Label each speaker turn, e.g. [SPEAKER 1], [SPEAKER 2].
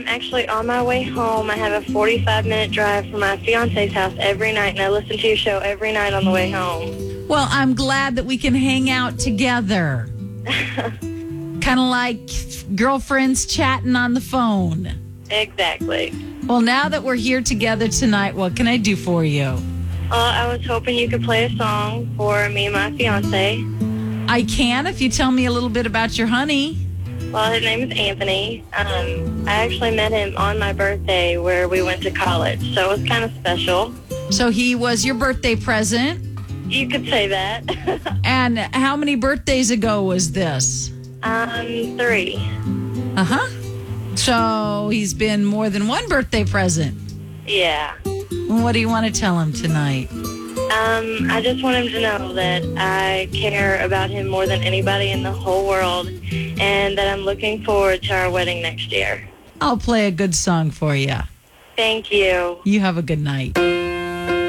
[SPEAKER 1] I'm actually on my way home. I have a 45-minute drive from my fiance's house every night, and I listen to your show every night on the way home.
[SPEAKER 2] Well, I'm glad that we can hang out together. Kind of like girlfriends chatting on the phone.
[SPEAKER 1] Exactly.
[SPEAKER 2] Well, now that we're here together tonight, what can I do for you?
[SPEAKER 1] I was hoping you could play a song for me and my fiance.
[SPEAKER 2] I can if you tell me a little bit about your honey.
[SPEAKER 1] Well, his name is Anthony. I actually met him on my birthday where we went to college, so it was kind of special.
[SPEAKER 2] So he was your birthday present.
[SPEAKER 1] You could say that.
[SPEAKER 2] And how many birthdays ago was this?
[SPEAKER 1] 3.
[SPEAKER 2] Uh-huh. So he's been more than one birthday present.
[SPEAKER 1] Yeah.
[SPEAKER 2] What do you want to tell him tonight?
[SPEAKER 1] I just want him to know that I care about him more than anybody in the whole world, and that I'm looking forward to our wedding next year.
[SPEAKER 2] I'll play a good song for you.
[SPEAKER 1] Thank you.
[SPEAKER 2] You have a good night.